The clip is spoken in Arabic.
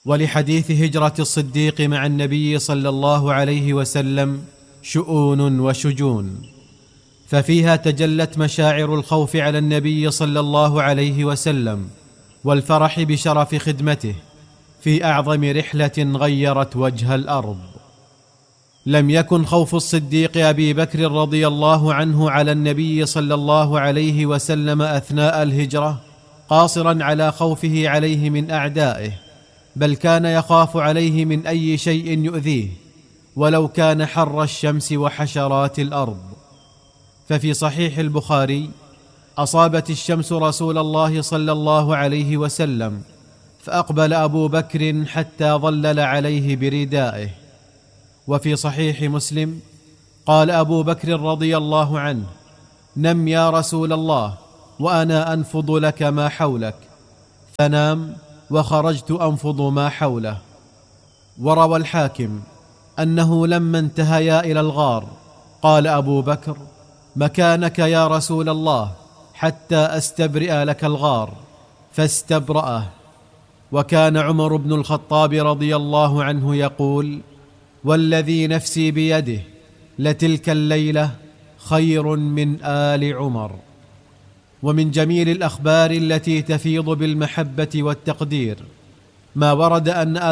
ولحديث هجرة الصديق مع النبي صلى الله عليه وسلم شؤون وشجون، ففيها تجلت مشاعر الخوف على النبي صلى الله عليه وسلم والفرح بشرف خدمته في أعظم رحلة غيرت وجه الأرض. لم يكن خوف الصديق أبي بكر رضي الله عنه على النبي صلى الله عليه وسلم أثناء الهجرة قاصرا على خوفه عليه من أعدائه، بل كان يخاف عليه من أي شيء يؤذيه ولو كان حر الشمس وحشرات الأرض. ففي صحيح البخاري: أصابت الشمس رسول الله صلى الله عليه وسلم فأقبل أبو بكر حتى ظلل عليه بردائه. وفي صحيح مسلم: قال أبو بكر رضي الله عنه: نم يا رسول الله وأنا أنفض لك ما حولك، فنام وخرجت أنفض ما حوله. وروى الحاكم أنه لما انتهيا إلى الغار قال أبو بكر: مكانك يا رسول الله حتى أستبرئ لك الغار، فاستبرأه. وكان عمر بن الخطاب رضي الله عنه يقول: والذي نفسي بيده لتلك الليلة خير من آل عمر. ومن جميل الأخبار التي تفيض بالمحبة والتقدير ما ورد أن